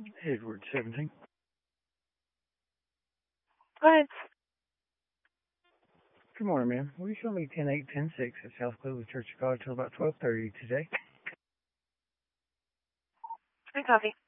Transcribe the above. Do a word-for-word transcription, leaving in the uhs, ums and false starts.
Edward seventeen. Go ahead. Good morning, ma'am. Will you show me ten eight ten six at South Cleveland Church of God till about twelve thirty today? I copy.